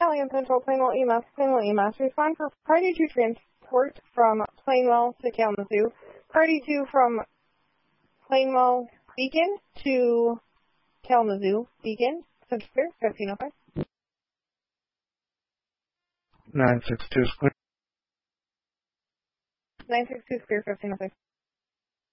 Alien Central, Plainwell EMS, Plainwell EMS. Respond for Party 2 transport from Plainwell to Kalamazoo. Party 2 from Plainwell Beacon to Kalamazoo Beacon. Central Clear, 1505. 962 is clear. 962 is clear, 1505.